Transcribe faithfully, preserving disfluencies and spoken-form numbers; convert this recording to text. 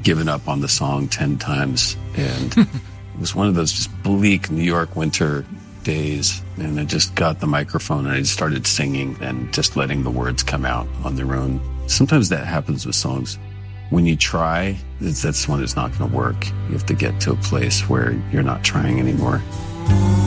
given up on the song ten times. And it was one of those just bleak New York winter days. And I just got the microphone and I just started singing and just letting the words come out on their own. Sometimes that happens with songs. When you try, that's when it's not going to work. You have to get to a place where you're not trying anymore.